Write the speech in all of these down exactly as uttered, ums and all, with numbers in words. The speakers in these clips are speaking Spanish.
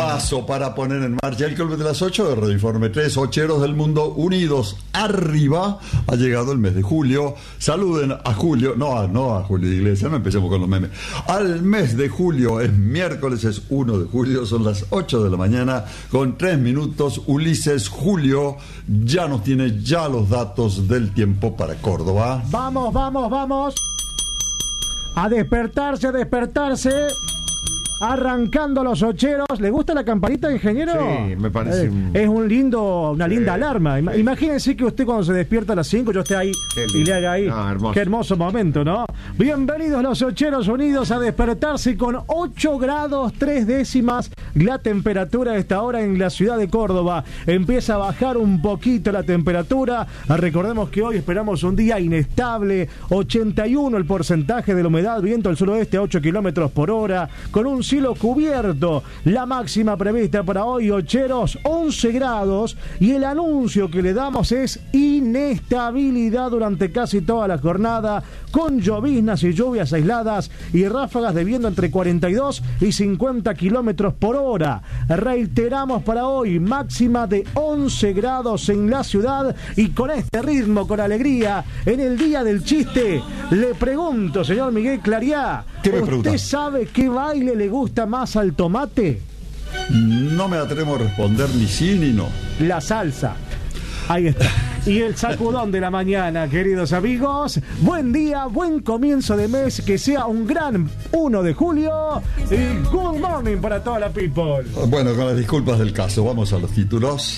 Temazo para poner en marcha el Club de las ocho de Radio Informe tres. Ocheros del mundo unidos arriba. Ha llegado el mes de julio. Saluden a Julio. No, no a Julio Iglesias, no empecemos con los memes. Al mes de julio, es miércoles, es uno de julio, son las ocho de la mañana con tres minutos. Ulises Julio ya nos tiene ya los datos del tiempo para Córdoba. Vamos, vamos, vamos. A despertarse, a despertarse. Arrancando los ocheros. ¿Le gusta la campanita, ingeniero? Sí, me parece. Eh, es un lindo, una sí, linda alarma. sí. Imagínense que usted cuando se despierta a las cinco, yo esté ahí y le haga ahí. Ah, hermoso. Qué hermoso momento, ¿no? Bienvenidos los ocheros unidos a despertarse con ocho grados tres décimas la temperatura a esta hora en la ciudad de Córdoba. Empieza a bajar un poquito la temperatura. Recordemos que hoy esperamos un día inestable. ochenta y uno el porcentaje de la humedad, viento del suroeste a ocho kilómetros por hora, con un cielo cubierto. La máxima prevista para hoy, ocheros, once grados, y el anuncio que le damos es inestabilidad durante casi toda la jornada, con lloviznas y lluvias aisladas y ráfagas de viento entre cuarenta y dos y cincuenta kilómetros por hora. Reiteramos para hoy, máxima de once grados en la ciudad, y con este ritmo, con alegría, en el día del chiste, le pregunto, señor Miguel Clariá, ¿qué me ¿usted pregunta? sabe qué baile le gusta más al tomate? No me atrevo a responder ni sí ni no. La salsa. Ahí está. Y el sacudón de la mañana, queridos amigos. Buen día, buen comienzo de mes, que sea un gran uno de julio. Y good morning para toda la people. Bueno, con las disculpas del caso, vamos a los títulos.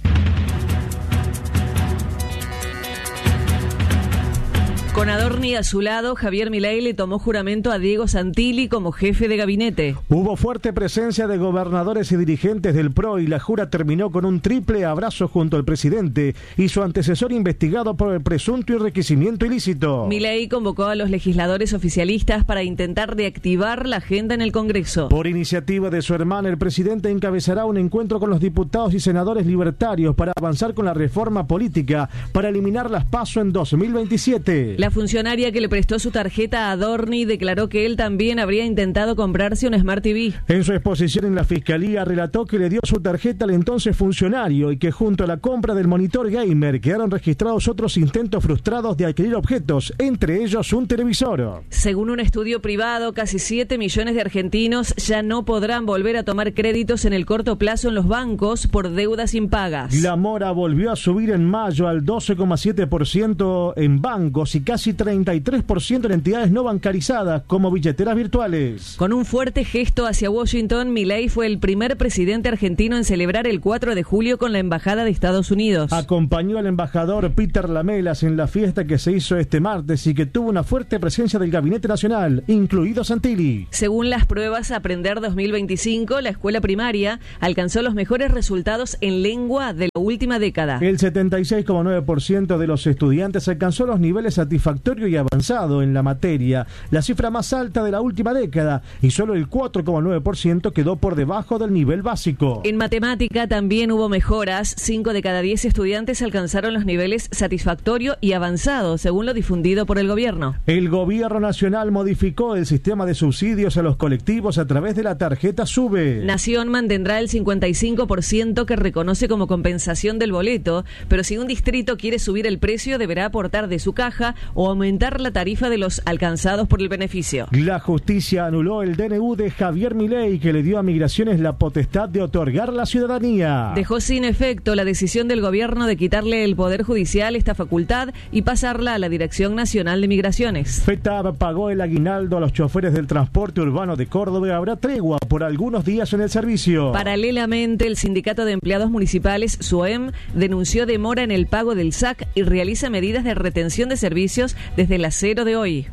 Con Adorni a su lado, Javier Milei le tomó juramento a Diego Santilli como jefe de gabinete. Hubo fuerte presencia de gobernadores y dirigentes del P R O y la jura terminó con un triple abrazo junto al presidente y su antecesor investigado por el presunto enriquecimiento ilícito. Milei convocó a los legisladores oficialistas para intentar reactivar la agenda en el Congreso. Por iniciativa de su hermana, el presidente encabezará un encuentro con los diputados y senadores libertarios para avanzar con la reforma política para eliminar las PASO en dos mil veintisiete. La funcionaria que le prestó su tarjeta a Adorni declaró que él también habría intentado comprarse un Smart T V. En su exposición en la Fiscalía relató que le dio su tarjeta al entonces funcionario y que junto a la compra del monitor gamer quedaron registrados otros intentos frustrados de adquirir objetos, entre ellos un televisor. Según un estudio privado, casi siete millones de argentinos ya no podrán volver a tomar créditos en el corto plazo en los bancos por deudas impagas. La mora volvió a subir en mayo al doce coma siete por ciento en bancos y casi treinta y tres por ciento en entidades no bancarizadas como billeteras virtuales. Con un fuerte gesto hacia Washington, Milei fue el primer presidente argentino en celebrar el cuatro de julio con la Embajada de Estados Unidos. Acompañó al embajador Peter Lamelas en la fiesta que se hizo este martes y que tuvo una fuerte presencia del Gabinete Nacional, incluido Santilli. Según las pruebas Aprender dos mil veinticinco, la escuela primaria alcanzó los mejores resultados en lengua de la última década. El setenta y seis coma nueve por ciento de los estudiantes alcanzó los niveles satisfactorios y avanzado en la materia, la cifra más alta de la última década, y solo el cuatro coma nueve por ciento quedó por debajo del nivel básico. En matemática también hubo mejoras. cinco de cada diez estudiantes alcanzaron los niveles satisfactorio y avanzado, según lo difundido por el gobierno. El gobierno nacional modificó el sistema de subsidios a los colectivos a través de la tarjeta SUBE. Nación mantendrá el cincuenta y cinco por ciento que reconoce como compensación del boleto, pero si un distrito quiere subir el precio, deberá aportar de su caja o aumentar la tarifa de los alcanzados por el beneficio. La justicia anuló el D N U de Javier Milei, que le dio a Migraciones la potestad de otorgar la ciudadanía. Dejó sin efecto la decisión del gobierno de quitarle el Poder Judicial esta facultad y pasarla a la Dirección Nacional de Migraciones. FETAB pagó el aguinaldo a los choferes del transporte urbano de Córdoba y habrá tregua por algunos días en el servicio. Paralelamente, el Sindicato de Empleados Municipales, SUEM, denunció demora en el pago del S A C y realiza medidas de retención de servicios desde las cero de hoy.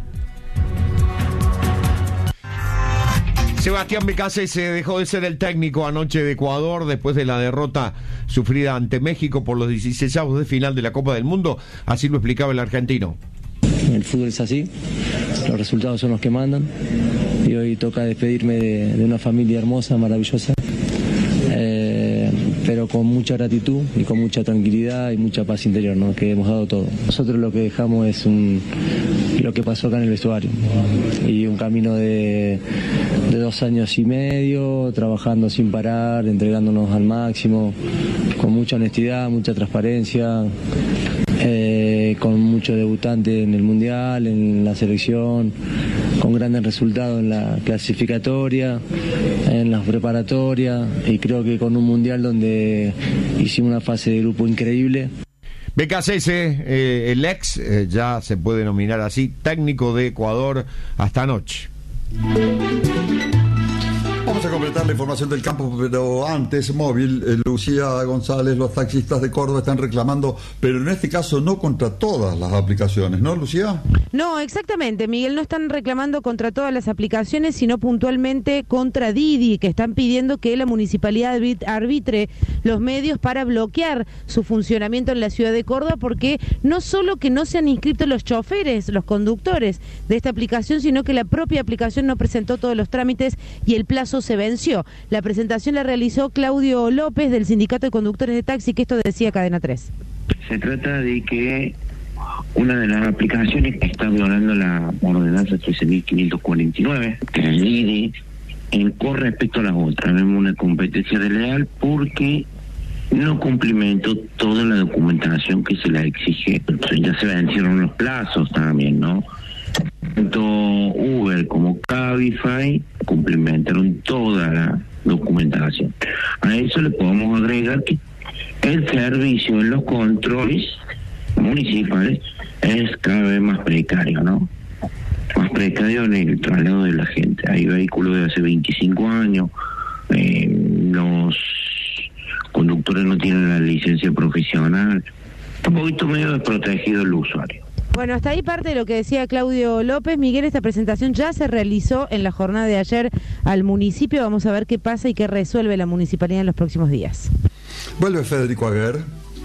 Sebastián Becasese se dejó de ser el técnico anoche de Ecuador después de la derrota sufrida ante México por los dieciseisavos de final de la Copa del Mundo. Así lo explicaba el argentino. El fútbol es así, los resultados son los que mandan y hoy toca despedirme de, de una familia hermosa, maravillosa. Eh, pero con mucha gratitud y con mucha tranquilidad y mucha paz interior, ¿no? Que hemos dado todo. Nosotros lo que dejamos es un, lo que pasó acá en el vestuario y un camino de, de dos años y medio, trabajando sin parar, entregándonos al máximo, con mucha honestidad, mucha transparencia, eh, con muchos debutantes en el Mundial, en la selección, con grandes resultados en la clasificatoria, en las preparatorias, y creo que con un Mundial donde hicimos una fase de grupo increíble. Becasese, eh, el ex, eh, ya se puede nominar así, técnico de Ecuador hasta anoche. Vamos a completar la información del campo, pero antes, móvil, eh, Lucía González, los taxistas de Córdoba están reclamando, pero en este caso no contra todas las aplicaciones, ¿no, Lucía? No, exactamente, Miguel, no están reclamando contra todas las aplicaciones, sino puntualmente contra Didi, que están pidiendo que la municipalidad arbitre los medios para bloquear su funcionamiento en la ciudad de Córdoba, porque no solo que no se han inscrito los choferes, los conductores de esta aplicación, sino que la propia aplicación no presentó todos los trámites y el plazo se venció. La presentación la realizó Claudio López del Sindicato de Conductores de Taxi, que esto decía Cadena tres. Se trata de que una de las aplicaciones que está violando la ordenanza trece mil quinientos cuarenta y nueve, que es Didi, en con respecto a las otras, vemos una competencia desleal porque no cumplimentó toda la documentación que se le exige. Entonces ya se vencieron los plazos también, ¿no? Tanto Uber como Cabify cumplimentaron toda la documentación. A eso le podemos agregar que el servicio en los controles municipales es cada vez más precario, ¿no? Más precario en el traslado de la gente. Hay vehículos de hace veinticinco años, eh, los conductores no tienen la licencia profesional, está un poquito medio desprotegido el usuario. Bueno, hasta ahí parte de lo que decía Claudio López. Miguel, esta presentación ya se realizó en la jornada de ayer al municipio. Vamos a ver qué pasa y qué resuelve la municipalidad en los próximos días. Vuelve Federico Aguer.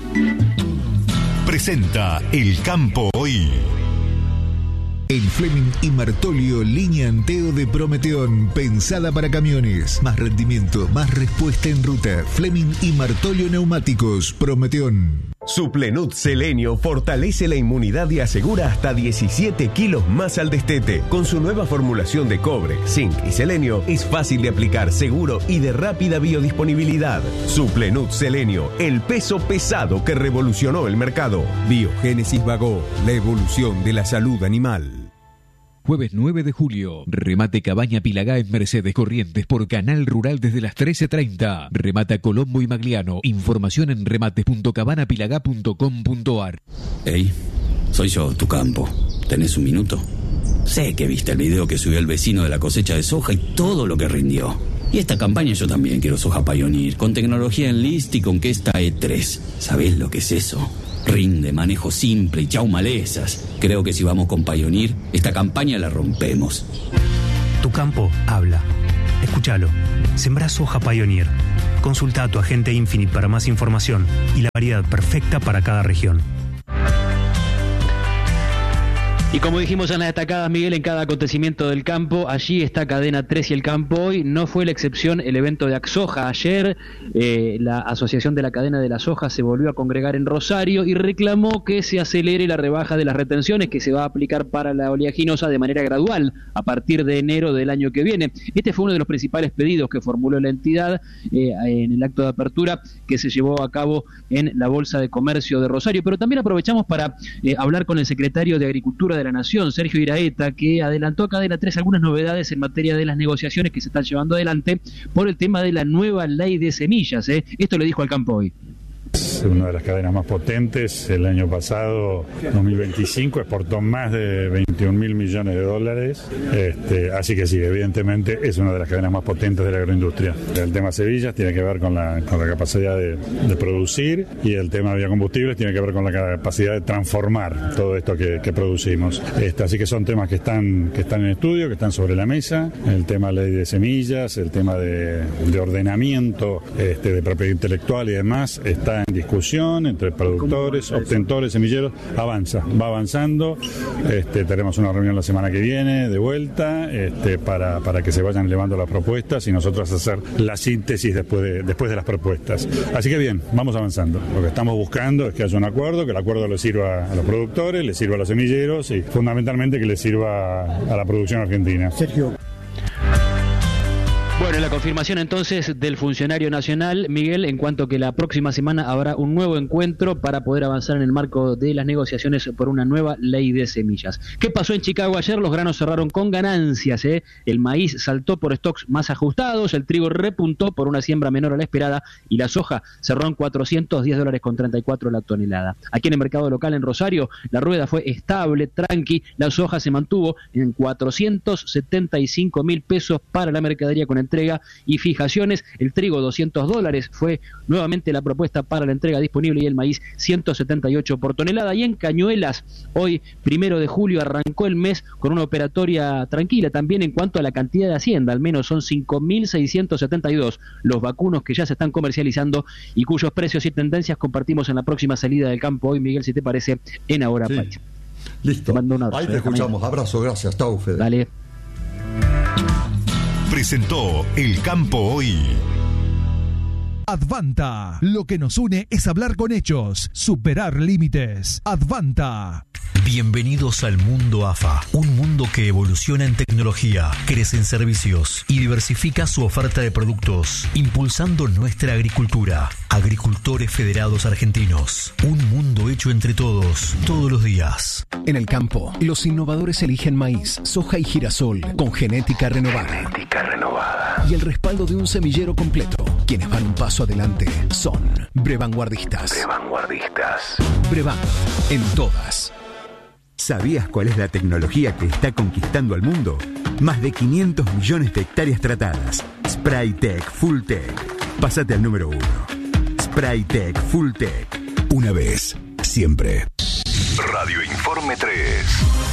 Presenta El Campo Hoy. El Fleming y Martolio línea Anteo de Prometeón, pensada para camiones. Más rendimiento, más respuesta en ruta. Fleming y Martolio Neumáticos, Prometeón. Suplenut Selenio fortalece la inmunidad y asegura hasta diecisiete kilos más al destete. Con su nueva formulación de cobre, zinc y selenio, es fácil de aplicar, seguro y de rápida biodisponibilidad. Suplenut Selenio, el peso pesado que revolucionó el mercado. Biogénesis Vagó, la evolución de la salud animal. Jueves nueve de julio, remate Cabaña Pilagá en Mercedes Corrientes por Canal Rural desde las trece treinta. Remata Colombo y Magliano. Información en remates punto cabana pilagá punto com punto ar. Hey, soy yo, tu campo. ¿Tenés un minuto? Sé que viste el video que subió el vecino de la cosecha de soja y todo lo que rindió. Y esta campaña yo también quiero soja Pioneer, con tecnología Enlist y con Kesta E tres. ¿Sabés lo que es eso? Rinde, manejo simple y chau malezas. Creo que si vamos con Pioneer, esta campaña la rompemos. Tu campo habla. Escúchalo. Sembrá soja Pioneer. Consulta a tu agente Infinite para más información y la variedad perfecta para cada región. Y como dijimos en las destacadas, Miguel, en cada acontecimiento del campo, allí está Cadena tres y el campo hoy. No fue la excepción el evento de Axoja ayer. Eh, la Asociación de la Cadena de la Soja se volvió a congregar en Rosario y reclamó que se acelere la rebaja de las retenciones que se va a aplicar para la oleaginosa de manera gradual a partir de enero del año que viene. Este fue uno de los principales pedidos que formuló la entidad eh, en el acto de apertura que se llevó a cabo en la Bolsa de Comercio de Rosario. Pero también aprovechamos para eh, hablar con el secretario de Agricultura de la Nación, Sergio Iraeta, que adelantó a Cadena tres algunas novedades en materia de las negociaciones que se están llevando adelante por el tema de la nueva ley de semillas. ¿eh? Esto le dijo al campo hoy. Es una de las cadenas más potentes. El año pasado, dos mil veinticinco, exportó más de veintiún mil millones de dólares. Este, así que sí, evidentemente es una de las cadenas más potentes de la agroindustria. El tema semillas tiene que ver con la, con la capacidad de, de producir, y el tema de biocombustibles tiene que ver con la capacidad de transformar todo esto que, que producimos. Este, así que son temas que están, que están en estudio, que están sobre la mesa. El tema de ley de semillas, el tema de, de ordenamiento este, de propiedad intelectual y demás está en discusión discusión entre productores, obtentores, semilleros, avanza, va avanzando. Este, tenemos una reunión la semana que viene de vuelta este, para, para que se vayan elevando las propuestas y nosotros hacer la síntesis después de, después de las propuestas. Así que bien, vamos avanzando. Lo que estamos buscando es que haya un acuerdo, que el acuerdo le sirva a los productores, le sirva a los semilleros y fundamentalmente que le sirva a la producción argentina. Sergio. Bueno, la confirmación entonces del funcionario nacional, Miguel, en cuanto que la próxima semana habrá un nuevo encuentro para poder avanzar en el marco de las negociaciones por una nueva ley de semillas. ¿Qué pasó en Chicago ayer? Los granos cerraron con ganancias, ¿eh? El maíz saltó por stocks más ajustados, el trigo repuntó por una siembra menor a la esperada y la soja cerró en cuatrocientos diez dólares con treinta y cuatro la tonelada. Aquí en el mercado local en Rosario, la rueda fue estable, tranqui, la soja se mantuvo en cuatrocientos setenta y cinco mil pesos para la mercadería con entrega y fijaciones. El trigo doscientos dólares fue nuevamente la propuesta para la entrega disponible y el maíz ciento setenta y ocho por tonelada. Y en Cañuelas, hoy primero de julio, arrancó el mes con una operatoria tranquila también en cuanto a la cantidad de hacienda, al menos son cinco mil seiscientos setenta y dos los vacunos que ya se están comercializando y cuyos precios y tendencias compartimos en la próxima salida del campo hoy, Miguel, si te parece, en Ahora sí. País. Listo, te mando un abrazo, ahí te escuchamos, abrazo, gracias, chau Fede. Dale. Presentó El Campo Hoy. Advanta. Lo que nos une es hablar con hechos, superar límites. Advanta. Bienvenidos al mundo A F A, un mundo que evoluciona en tecnología, crece en servicios y diversifica su oferta de productos, impulsando nuestra agricultura. Agricultores Federados Argentinos, un mundo hecho entre todos, todos los días. En el campo, los innovadores eligen maíz, soja y girasol con genética renovada. Genética renovada. Y el respaldo de un semillero completo. Quienes van un paso adelante son Brevanguardistas. Brevanguardistas. Brevan, en todas. ¿Sabías cuál es la tecnología que está conquistando al mundo? Más de quinientos millones de hectáreas tratadas. Spraytec Fulltech. Pásate al número uno. Spraytec Fulltech. Una vez, siempre. Radio Informe tres.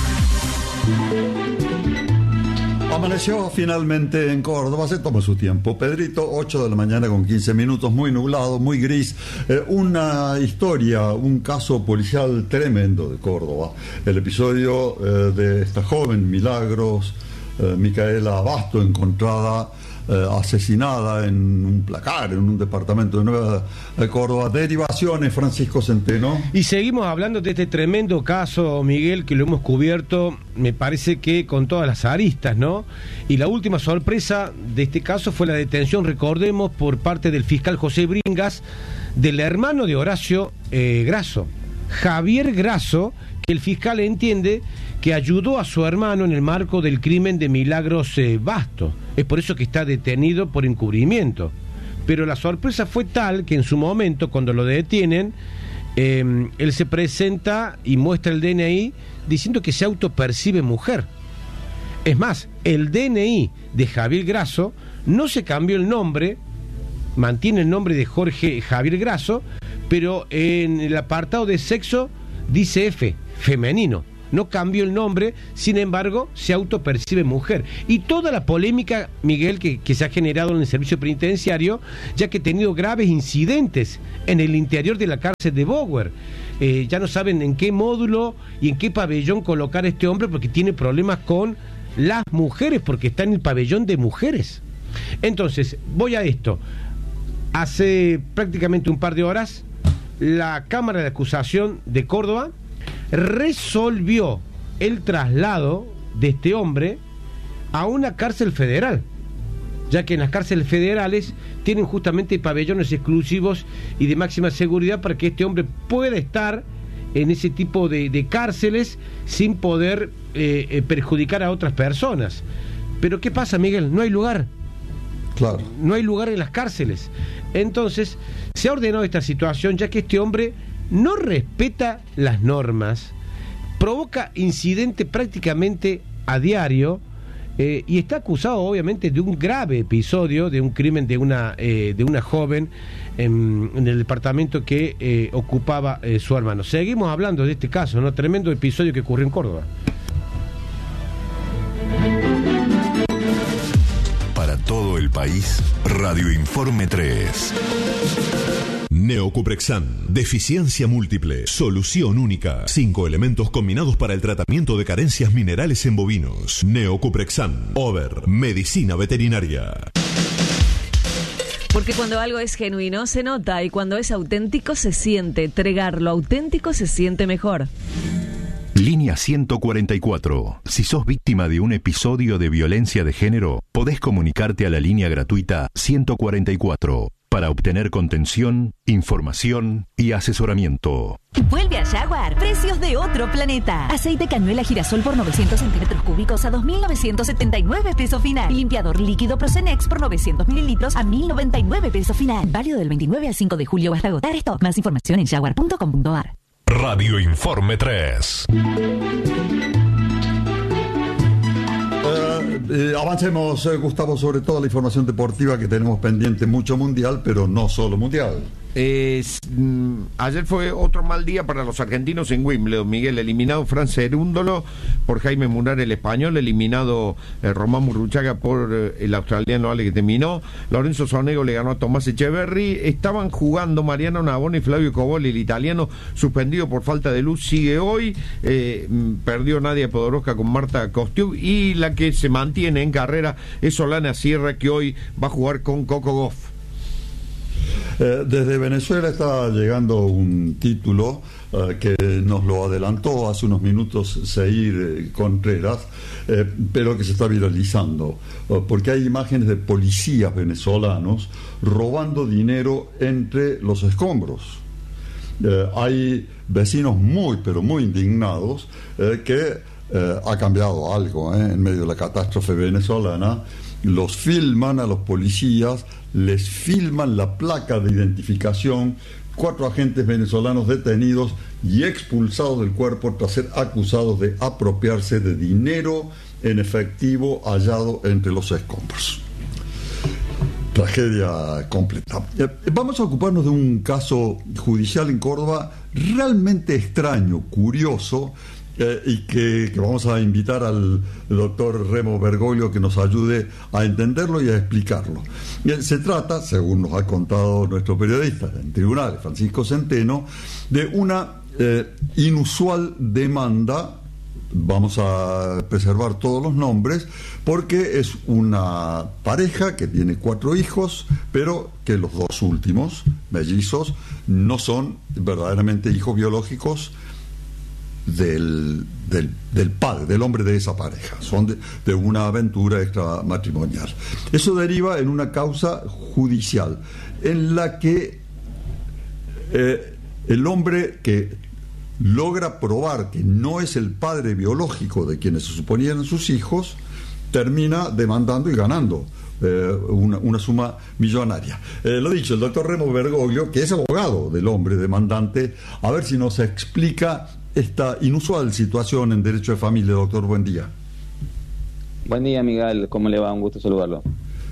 Amaneció finalmente en Córdoba, se toma su tiempo. Pedrito, ocho de la mañana con quince minutos, muy nublado, muy gris. Eh, una historia, un caso policial tremendo de Córdoba. El episodio eh, de esta joven, Milagros, eh, Micaela Abasto, encontrada eh, asesinada en un placar, en un departamento de Nueva de Córdoba. Derivaciones, Francisco Centeno. Y seguimos hablando de este tremendo caso, Miguel, que lo hemos cubierto, me parece que con todas las aristas, ¿no? Y la última sorpresa de este caso fue la detención, recordemos, por parte del fiscal José Bringas, del hermano de Horacio eh, Grasso, Javier Grasso, que el fiscal entiende que ayudó a su hermano en el marco del crimen de Milagros eh, Basto. Es por eso que está detenido por encubrimiento. Pero la sorpresa fue tal que en su momento, cuando lo detienen, eh, él se presenta y muestra el D N I diciendo que se autopercibe mujer. Es más, el D N I de Javier Grasso no se cambió el nombre, mantiene el nombre de Jorge Javier Grasso, pero en el apartado de sexo dice F, femenino. No cambió el nombre, sin embargo, se autopercibe mujer. Y toda la polémica, Miguel, que, que se ha generado en el servicio penitenciario, ya que ha tenido graves incidentes en el interior de la cárcel de Bower. Eh, ya no saben en qué módulo y en qué pabellón colocar a este hombre porque tiene problemas con las mujeres, porque está en el pabellón de mujeres. Entonces, voy a esto. Hace prácticamente un par de horas, la Cámara de Acusación de Córdoba resolvió el traslado de este hombre a una cárcel federal, ya que en las cárceles federales tienen justamente pabellones exclusivos y de máxima seguridad para que este hombre pueda estar en ese tipo de, de cárceles sin poder eh, eh, perjudicar a otras personas. Pero ¿qué pasa, Miguel? No hay lugar. Claro. No hay lugar en las cárceles. Entonces, se ha ordenado esta situación, ya que este hombre no respeta las normas, provoca incidente prácticamente a diario eh, y está acusado obviamente de un grave episodio, de un crimen de una, eh, de una joven en, en el departamento que eh, ocupaba eh, su hermano. Seguimos hablando de este caso, ¿no? Tremendo episodio que ocurrió en Córdoba. Para todo el país, Radio Informe tres. Neocuprexan, deficiencia múltiple, solución única. Cinco elementos combinados para el tratamiento de carencias minerales en bovinos. Neocuprexan, Over, medicina veterinaria. Porque cuando algo es genuino se nota y cuando es auténtico se siente. Tregar, lo auténtico se siente mejor. Línea ciento cuarenta y cuatro. Si sos víctima de un episodio de violencia de género, podés comunicarte a la línea gratuita ciento cuarenta y cuatro para obtener contención, información y asesoramiento. Vuelve a Jaguar. Precios de otro planeta. Aceite cañuela girasol por novecientos centímetros cúbicos a dos mil novecientos setenta y nueve pesos final. Limpiador líquido Procenex por novecientos mililitros a mil noventa y nueve pesos final. Válido del veintinueve al cinco de julio hasta agotar stock. Más información en jaguar punto com punto a r. Radio Informe tres. Eh, eh, avancemos, eh, Gustavo, sobre toda la información deportiva que tenemos pendiente, mucho mundial, pero no solo mundial. Eh, ayer fue otro mal día para los argentinos en Wimbledon. Miguel, eliminado Fran Cerúndolo por Jaime Munar, el español, eliminado eh, Román Murruchaga por eh, el australiano Ale que terminó. Lorenzo Sonego le ganó a Tomás Echeverry. Estaban jugando Mariano Navone y Flavio Cobolli, el italiano, suspendido por falta de luz, sigue hoy. Eh, perdió Nadia Podoroska con Marta Kostiuk, y la que se mantiene en carrera es Solana Sierra, que hoy va a jugar con Coco Gauff. Eh, desde Venezuela está llegando un título eh, que nos lo adelantó hace unos minutos Seir eh, Contreras, eh, pero que se está viralizando, eh, porque hay imágenes de policías venezolanos robando dinero entre los escombros. Eh, hay vecinos muy, pero muy indignados eh, que eh, ha cambiado algo eh, en medio de la catástrofe venezolana. Los filman a los policías, les filman la placa de identificación, cuatro agentes venezolanos detenidos y expulsados del cuerpo tras ser acusados de apropiarse de dinero en efectivo hallado entre los escombros. Tragedia completa. Eh, vamos a ocuparnos de un caso judicial en Córdoba realmente extraño, curioso, Eh, y que, que vamos a invitar al doctor Remo Bergoglio que nos ayude a entenderlo y a explicarlo. Eh, se trata, según nos ha contado nuestro periodista en tribunales, Francisco Centeno, de una eh, inusual demanda. Vamos a preservar todos los nombres porque es una pareja que tiene cuatro hijos, pero que los dos últimos, mellizos, no son verdaderamente hijos biológicos Del, del, del padre, del hombre de esa pareja, son de, de una aventura extramatrimonial. Eso deriva en una causa judicial en la que eh, el hombre que logra probar que no es el padre biológico de quienes se suponían sus hijos termina demandando y ganando eh, una, una suma millonaria. Eh, lo dicho, el doctor Remo Bergoglio, que es abogado del hombre demandante, a ver si nos explica esta inusual situación en derecho de familia. Doctor, buen día. Buen día, Miguel. ¿Cómo le va? Un gusto saludarlo.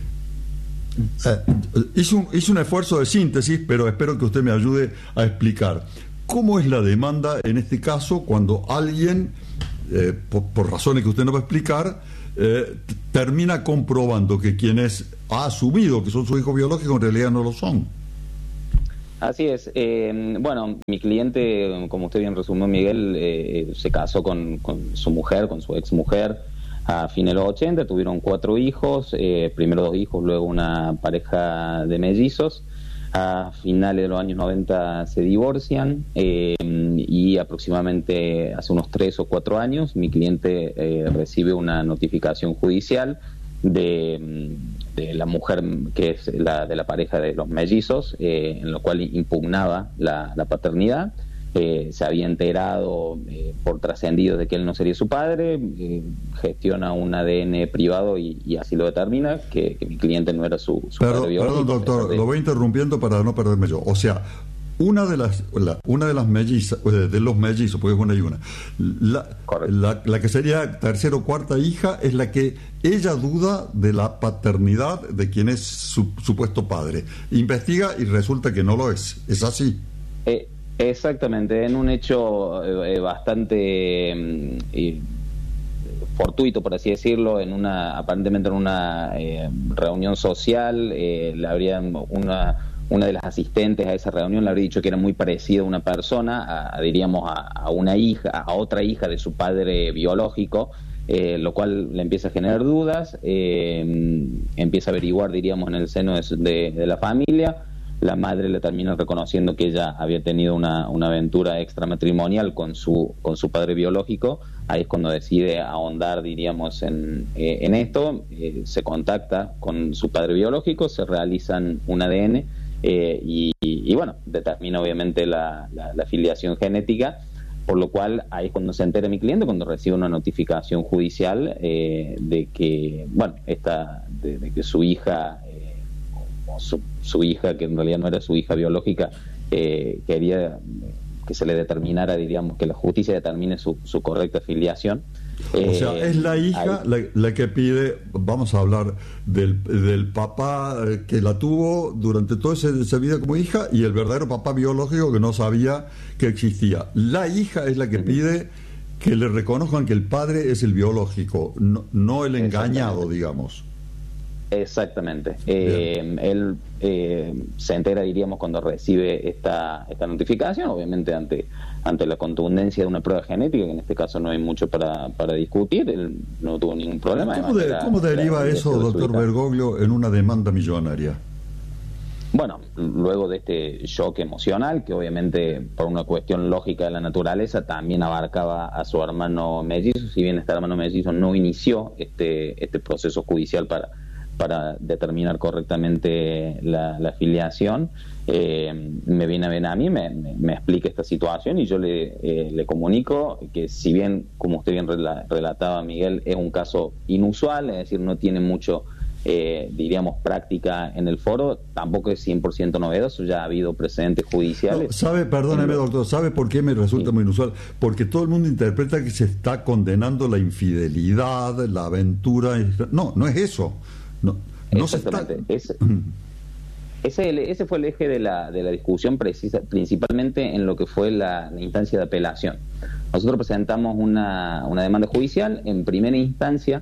Eh, hice, un, hice un esfuerzo de síntesis, pero espero que usted me ayude a explicar cómo es la demanda en este caso cuando alguien, eh, por, por razones que usted no va a explicar, eh, termina comprobando que quienes ha asumido que son sus hijos biológicos en realidad no lo son. Así es. Eh, bueno, mi cliente, como usted bien resumió, Miguel, eh, se casó con, con su mujer, con su ex mujer, a fines de los ochenta, tuvieron cuatro hijos, eh, primero dos hijos, luego una pareja de mellizos. A finales de los años noventa se divorcian eh, y aproximadamente hace unos tres o cuatro años mi cliente eh, recibe una notificación judicial de, de la mujer que es la de la pareja de los mellizos, eh, en lo cual impugnaba la, la paternidad. Eh, se había enterado eh, por trascendido de que él no sería su padre, eh, gestiona un A D N privado y, y así lo determina, que, que mi cliente no era su, su perdón, padre biológico. Perdón, doctor, de... lo voy interrumpiendo para no perderme yo. O sea, una de las la, una de las mellizas, de los mellizos, porque es una y una, la, la, la que sería tercera o cuarta hija es la que ella duda de la paternidad de quien es su supuesto padre. Investiga y resulta que no lo es. ¿Es así? Eh, exactamente, en un hecho eh, bastante eh, fortuito, por así decirlo, en una aparentemente en una eh, reunión social, eh, le habrían una una de las asistentes a esa reunión le habría dicho que era muy parecida a una persona, a, a, diríamos a, a una hija, a otra hija de su padre biológico, eh, lo cual le empieza a generar dudas, eh, empieza a averiguar, diríamos, en el seno de, de, de la familia. La madre le termina reconociendo que ella había tenido una, una aventura extramatrimonial con su, con su padre biológico. Ahí es cuando decide ahondar, diríamos, en, eh, en esto. Eh, se contacta con su padre biológico, se realizan un A D N eh, y, y, bueno, determina obviamente la, la, la filiación genética, por lo cual ahí es cuando se entera mi cliente, cuando recibe una notificación judicial eh, de que, bueno, esta, de, de que su hija... Su, su hija, que en realidad no era su hija biológica, eh, quería que se le determinara, diríamos, que la justicia determine su, su correcta filiación. O sea, Eh, es la hija ahí- la, la que pide, vamos a hablar del, del papá eh, que la tuvo durante toda esa, esa vida como hija y el verdadero papá biológico que no sabía que existía. La hija es la que pide que le reconozcan que el padre es el biológico, no, no el engañado, digamos. Exactamente. Eh, él eh, se entera, diríamos, cuando recibe esta, esta notificación, obviamente ante ante la contundencia de una prueba genética, que en este caso no hay mucho para, para discutir, él no tuvo ningún problema. ¿Cómo, Además, de- era- cómo deriva era- eso, era su doctor hija. Bergoglio, en una demanda millonaria? Bueno, luego de este shock emocional, que obviamente por una cuestión lógica de la naturaleza también abarcaba a su hermano mellizo, si bien este hermano mellizo no inició este, este proceso judicial para, para determinar correctamente la, la filiación, eh, me viene a ver a mí, me, me, me explica esta situación y yo le, eh, le comunico que si bien, como usted bien rela- relataba, Miguel, es un caso inusual, es decir, no tiene mucho... Eh, diríamos práctica en el foro, tampoco es cien por ciento novedoso, ya ha habido precedentes judiciales. No, ¿sabe, perdóneme, doctor, ¿sabe por qué me resulta muy inusual? Porque todo el mundo interpreta que se está condenando la infidelidad, la aventura. No, no es eso. No, no se está... Exactamente. Ese, ese, ese fue el eje de la, de la discusión, precisa, principalmente en lo que fue la, la instancia de apelación. Nosotros presentamos una, una demanda judicial en primera instancia.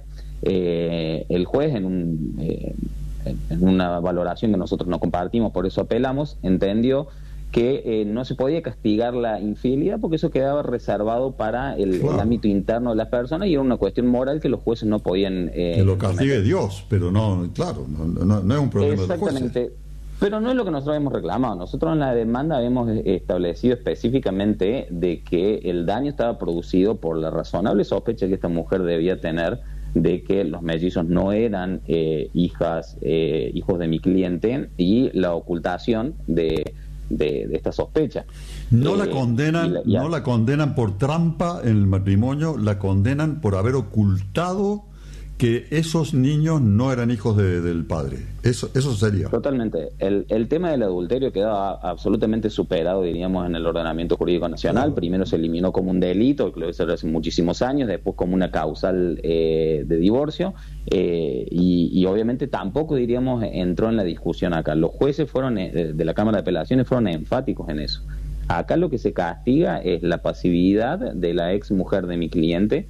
Eh, el juez, en, un, eh, en una valoración que nosotros no compartimos, por eso apelamos, entendió que eh, no se podía castigar la infidelidad porque eso quedaba reservado para el, Claro. el ámbito interno de las personas y era una cuestión moral que los jueces no podían... Eh, Que lo castigue Dios, pero no, claro, no, no, no es un problema de los jueces. Exactamente. Pero no es lo que nosotros hemos reclamado. Nosotros en la demanda habíamos establecido específicamente de que el daño estaba producido por la razonable sospecha que esta mujer debía tener de que los mellizos no eran eh, hijas, eh, hijos de mi cliente y la ocultación de, de, de esta sospecha. No Eh, la condenan, y la- y a- no la condenan por trampa en el matrimonio, la condenan por haber ocultado que esos niños no eran hijos de- del padre. Eso, eso sería. Totalmente. El, el tema del adulterio quedaba absolutamente superado, diríamos, en el ordenamiento jurídico nacional. Primero se eliminó como un delito, que lo hizo hace muchísimos años, después como una causal eh, de divorcio, eh, y, y obviamente tampoco, diríamos, entró en la discusión acá. Los jueces fueron eh, de la Cámara de Apelaciones fueron enfáticos en eso. Acá lo que se castiga es la pasividad de la ex mujer de mi cliente,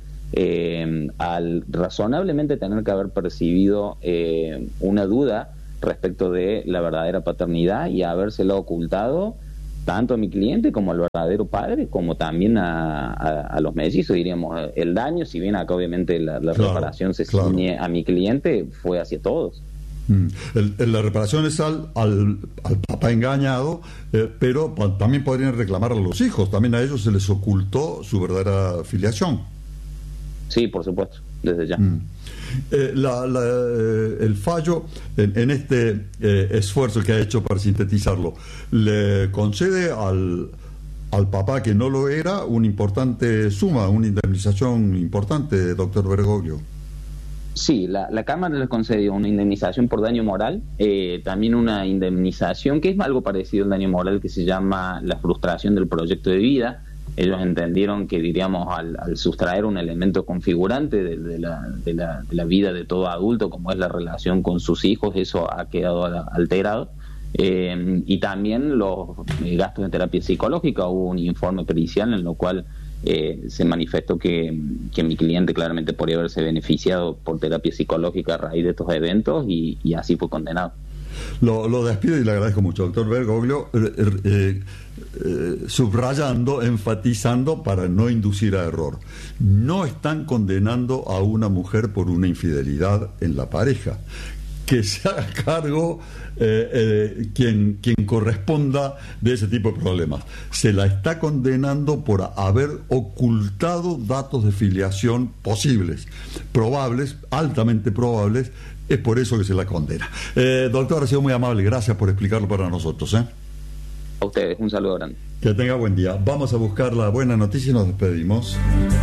Eh, al razonablemente tener que haber percibido eh, una duda respecto de la verdadera paternidad y habérsela ocultado tanto a mi cliente como al verdadero padre, como también a, a, a los mellizos, diríamos. El daño, si bien acá obviamente la, la Claro, reparación se claro. ciñe a mi cliente, fue hacia todos. Mm. El- el- la reparación es al, al, al papá engañado, eh, pero pa- también podrían reclamar a los hijos. También a ellos se les ocultó su verdadera filiación. Sí, por supuesto, desde ya. Mm. Eh, la- la, eh, el fallo en, en este eh, esfuerzo que ha hecho para sintetizarlo le concede al, al papá que no lo era una importante suma, una indemnización importante, doctor Bergoglio. Sí, la, la Cámara les concedió una indemnización por daño moral, eh, también una indemnización que es algo parecido al daño moral, que se llama la frustración del proyecto de vida. Ellos entendieron que, diríamos, al, al sustraer un elemento configurante de, de, la, de, la, de la vida de todo adulto, como es la relación con sus hijos, eso ha quedado alterado. Eh, y también los eh, gastos de terapia psicológica. Hubo un informe pericial en lo cual eh, se manifestó que, que mi cliente claramente podría haberse beneficiado por terapia psicológica a raíz de estos eventos y, y así fue condenado. Lo, lo despido y le agradezco mucho, doctor Bergoglio, eh, eh, eh, subrayando, enfatizando para no inducir a error. No están condenando a una mujer por una infidelidad en la pareja. Que se haga cargo eh, eh, quien, quien corresponda de ese tipo de problemas. Se la está condenando por haber ocultado datos de filiación posibles, probables, altamente probables. Es por eso que se la condena. Eh, doctor, ha sido muy amable. Gracias por explicarlo para nosotros. ¿eh? A ustedes, un saludo grande. Que tenga buen día. Vamos a buscar la buena noticia y nos despedimos.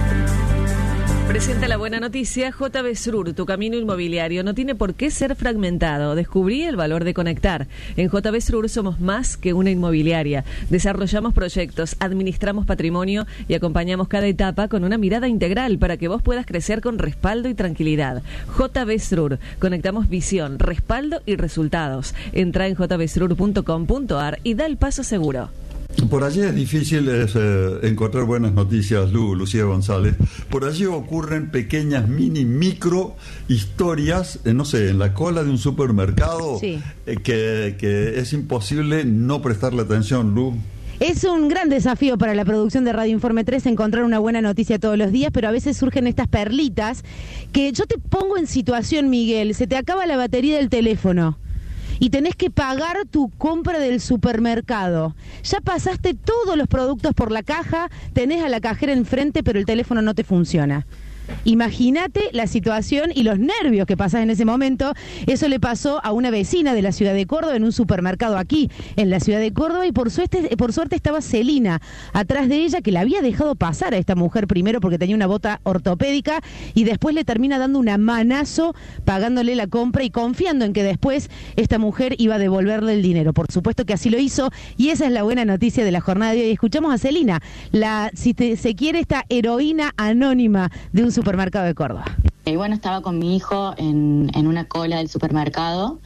Presenta la buena noticia. J B Srur, tu camino inmobiliario no tiene por qué ser fragmentado. Descubrí el valor de conectar. En J B Srur somos más que una inmobiliaria. Desarrollamos proyectos, administramos patrimonio y acompañamos cada etapa con una mirada integral para que vos puedas crecer con respaldo y tranquilidad. J B Srur, conectamos visión, respaldo y resultados. Entra en j b srur punto com punto a r y da el paso seguro. Por allí es difícil es, eh, encontrar buenas noticias, Lu, Lucía González. Por allí ocurren pequeñas, mini, micro historias, eh, no sé, en la cola de un supermercado, sí. eh, que, que es imposible no prestarle atención, Lu. Es un gran desafío para la producción de Radio Informe tres encontrar una buena noticia todos los días, pero a veces surgen estas perlitas que yo te pongo en situación, Miguel. Se te acaba la batería del teléfono y tenés que pagar tu compra del supermercado. Ya pasaste todos los productos por la caja, tenés a la cajera enfrente, pero el teléfono no te funciona. Imagínate la situación y los nervios que pasás en ese momento. Eso le pasó a una vecina de la ciudad de Córdoba en un supermercado aquí en la ciudad de Córdoba, y por suerte, por suerte estaba Celina atrás de ella, que la había dejado pasar a esta mujer primero porque tenía una bota ortopédica, y después le termina dando una manazo pagándole la compra y confiando en que después esta mujer iba a devolverle el dinero. Por supuesto que así lo hizo, y esa es la buena noticia de la jornada de hoy. Escuchamos a Celina, la, si te, se quiere, esta heroína anónima de un supermercado de Córdoba. Y bueno, estaba con mi hijo en, en una cola del supermercado.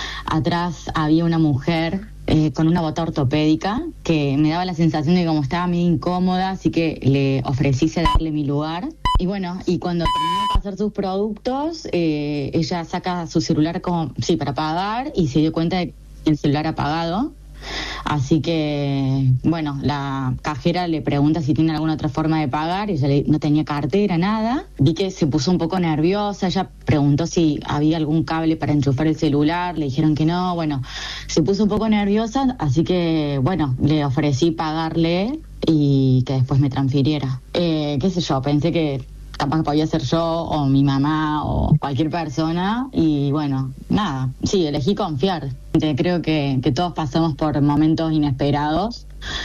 Atrás había una mujer eh, con una bota ortopédica que me daba la sensación de que como estaba medio incómoda, así que le ofrecí cederle mi lugar. Y bueno, y cuando terminó de pasar sus productos, eh, ella saca su celular como, sí, para pagar, y se dio cuenta de que el celular apagado. Así que, bueno, la cajera le pregunta si tiene alguna otra forma de pagar, y ella le, no tenía cartera, nada. Vi que se puso un poco nerviosa, ella preguntó si había algún cable para enchufar el celular, le dijeron que no. Bueno, se puso un poco nerviosa, así que, bueno, le ofrecí pagarle y que después me transfiriera. Eh, qué sé yo, pensé que capaz que podía ser yo o mi mamá o cualquier persona, y bueno, nada, sí, elegí confiar. Creo que, que todos pasamos por momentos inesperados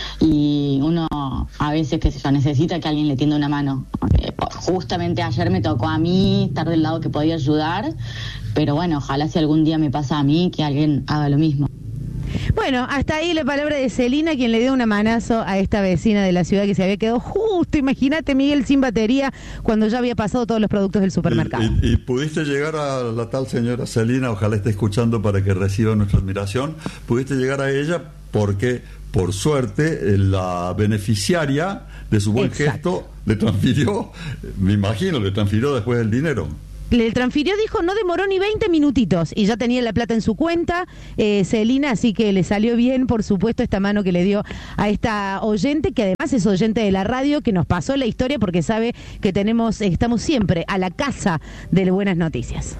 y uno a veces, qué sé yo, necesita que alguien le tienda una mano. Justamente ayer me tocó a mí estar del lado que podía ayudar, pero bueno, ojalá si algún día me pasa a mí, que alguien haga lo mismo. Bueno, hasta ahí la palabra de Celina, quien le dio una manazo a esta vecina de la ciudad que se había quedado justo, imagínate, Miguel, sin batería cuando ya había pasado todos los productos del supermercado. ¿Y, y, y pudiste llegar a la tal señora Celina? Ojalá esté escuchando para que reciba nuestra admiración. ¿Pudiste llegar a ella? Porque, por suerte, la beneficiaria de su buen Exacto. gesto le transfirió, me imagino, le transfirió después el dinero. Le transfirió, dijo, no demoró ni veinte minutitos y ya tenía la plata en su cuenta, eh, Celina, así que le salió bien, por supuesto, esta mano que le dio a esta oyente, que además es oyente de la radio, que nos pasó la historia porque sabe que tenemos, estamos siempre a la casa de buenas noticias.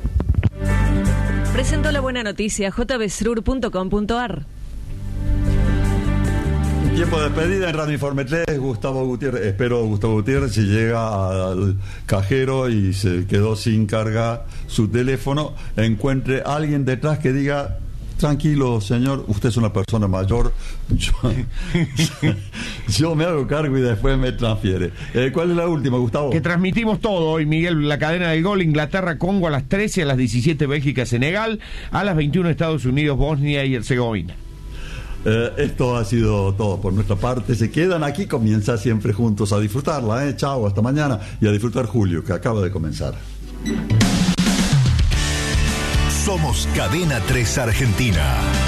Presentó la buena noticia, j b srur punto com punto a r. Tiempo de despedida en Radio Informe tres, Gustavo Gutiérrez. Espero Gustavo Gutiérrez, si llega al cajero y se quedó sin carga su teléfono, encuentre a alguien detrás que diga: tranquilo, señor, usted es una persona mayor, yo, yo me hago cargo y después me transfiere. Eh, ¿Cuál es la última, Gustavo? Que transmitimos todo hoy, Miguel, la cadena del gol: Inglaterra-Congo a las trece, a las diecisiete Bélgica-Senegal, a las veintiuna Estados Unidos-Bosnia y Herzegovina. Eh, esto ha sido todo por nuestra parte. Se quedan aquí, comienza siempre juntos a disfrutarla, ¿eh? Chao, hasta mañana, y a disfrutar Julio, que acaba de comenzar. Somos Cadena tres Argentina,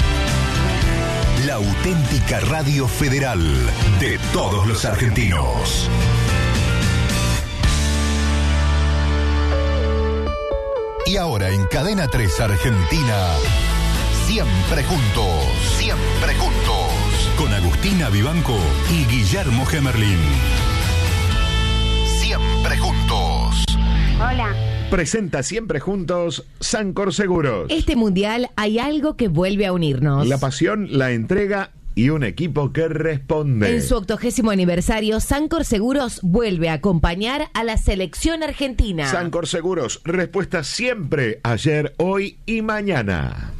la auténtica radio federal de todos los argentinos. Y ahora en Cadena tres Argentina, Siempre juntos, siempre juntos. Con Agustina Vivanco y Guillermo Gemerlin. Siempre juntos. Hola. Presenta Siempre Juntos Sancor Seguros. Este mundial hay algo que vuelve a unirnos. La pasión, la entrega y un equipo que responde. En su octogésimo aniversario, Sancor Seguros vuelve a acompañar a la selección argentina. Sancor Seguros, respuesta siempre, ayer, hoy y mañana.